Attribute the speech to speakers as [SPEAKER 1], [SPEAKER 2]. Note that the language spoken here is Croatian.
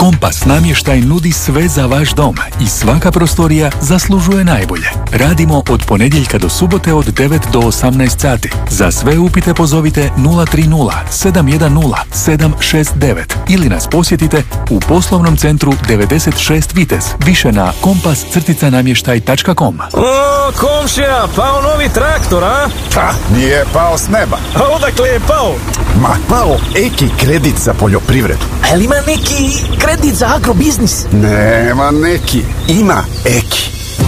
[SPEAKER 1] Kompas namještaj nudi sve za vaš dom i svaka prostorija zaslužuje najbolje. Radimo od ponedjeljka do subote od 9 do 18 sati. Za sve upite pozovite 030 710 769 ili nas posjetite u poslovnom centru 96 Vitez. Više na kompas-namještaj.com.
[SPEAKER 2] O, komšija, pao novi traktor, a?
[SPEAKER 3] Pa, nije pao s neba.
[SPEAKER 2] A odakle je pao?
[SPEAKER 3] Ma, pao Eki kredit za poljoprivredu.
[SPEAKER 4] A li ima neki kredit za agrobiznis?
[SPEAKER 3] Nema neki, ima Eki.